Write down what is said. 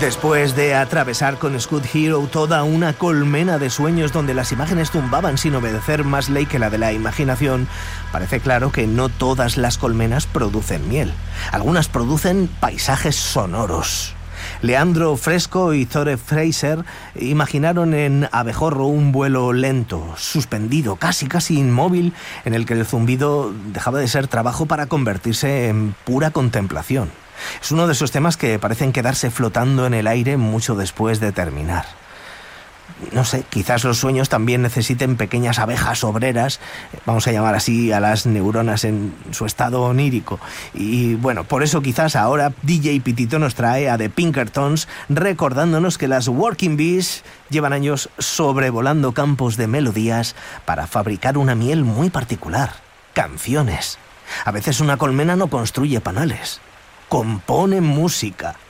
Después de atravesar con Scud Hero toda una colmena de sueños donde las imágenes zumbaban sin obedecer más ley que la de la imaginación, parece claro que no todas las colmenas producen miel. Algunas producen paisajes sonoros. Leandro Fresco y Thore Fraser imaginaron en Abejorro un vuelo lento, suspendido, casi inmóvil, en el que el zumbido dejaba de ser trabajo para convertirse en pura contemplación. Es uno de esos temas que parecen quedarse flotando en el aire mucho después de terminar. No sé, quizás los sueños también necesiten pequeñas abejas obreras, vamos a llamar así a las neuronas en su estado onírico. Y bueno, por eso quizás ahora DJ Pitito nos trae a The Pinkertons, recordándonos que las Working Bees llevan años sobrevolando campos de melodías para fabricar una miel muy particular, canciones. A veces una colmena no construye panales, compone música.